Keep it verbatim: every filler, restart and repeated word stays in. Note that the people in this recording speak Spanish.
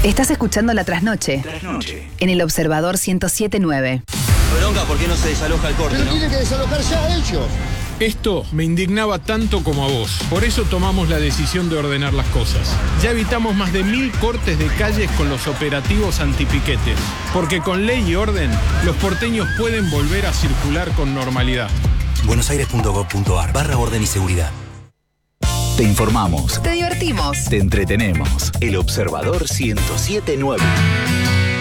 Estás escuchando La Trasnoche. Trasnoche. En el Observador ciento siete punto nueve. Bronca, ¿por qué no se desaloja el corte, Pero no? tienen que desalojar ya ellos. Esto me indignaba tanto como a vos. Por eso tomamos la decisión de ordenar las cosas. Ya evitamos más de mil cortes de calles con los operativos antipiquetes. Porque con ley y orden, los porteños pueden volver a circular con normalidad. buenosaires.gov.ar barra orden y seguridad. Te informamos. Te divertimos. Te entretenemos. El Observador ciento siete punto nueve.